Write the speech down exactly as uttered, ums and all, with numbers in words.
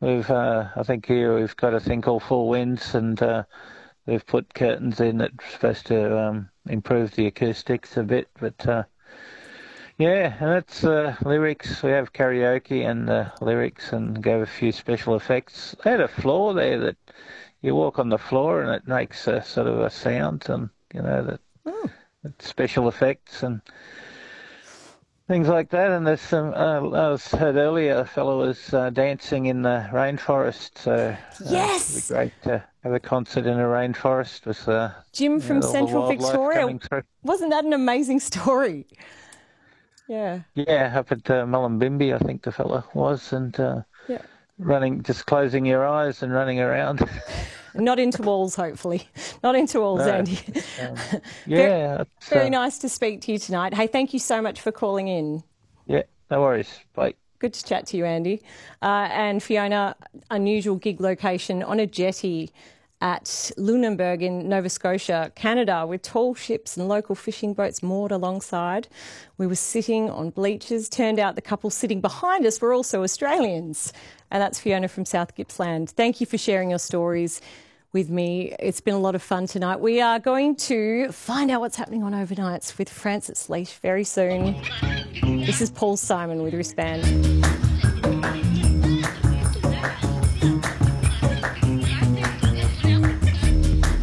we've uh, I think here we've got a thing called Four Winds, and uh, they've put curtains in that's supposed to um, improve the acoustics a bit. But uh, yeah, and that's uh, lyrics. We have karaoke and uh, lyrics, and gave a few special effects. They had a floor there that you walk on the floor and it makes a sort of a sound, and you know that, Oh. that special effects and things like that. And there's some. Uh, I was heard earlier, a fellow was uh, dancing in the rainforest. So uh, Yes! it'd be great to have a concert in a rainforest with uh, Jim from you know, all the Central wildlife Victoria. coming through. Wasn't that an amazing story? Yeah. Yeah, up at uh, Mullumbimby, I think the fellow was, and uh, Yeah. running, just closing your eyes and running around. Not into walls, hopefully. Not into walls, No. Andy. Um, Very- yeah, it's, Very uh, nice to speak to you tonight. Hey, thank you so much for calling in. yeah, no worries. Bye. Good to chat to you, Andy. Uh, and Fiona, unusual gig location on a jetty at Lunenburg in Nova Scotia, Canada, with tall ships and local fishing boats moored alongside. We were sitting on bleachers. Turned out the couple sitting behind us were also Australians. And that's Fiona from South Gippsland. Thank you for sharing your stories with me. It's been a lot of fun tonight. We are going to find out what's happening on overnights with Francis Leash very soon. This is Paul Simon with Wristband.